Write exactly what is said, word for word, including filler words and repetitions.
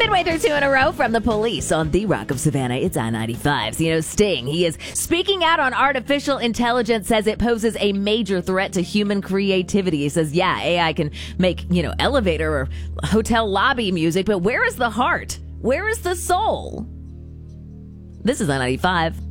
Midway through two in a row from the Police on the Rock of Savannah. It's I ninety-five's, you know, Sting. He is speaking out on artificial intelligence, says it poses a major threat to human creativity. He says, yeah, A I can make, you know, elevator or hotel lobby music, but where is the heart? Where is the soul? This is I ninety-five.